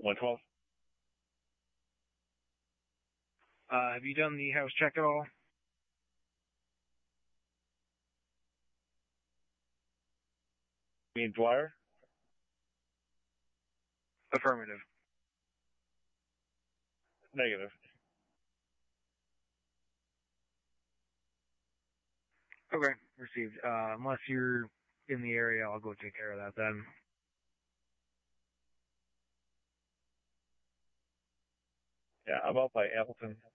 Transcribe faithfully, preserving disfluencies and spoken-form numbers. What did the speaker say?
one twelve. Uh, have you done the house check at all? You mean Dwyer? Affirmative. Negative. Okay, received. Uh, unless you're in the area, I'll go take care of that then. Yeah, I'm out by Appleton.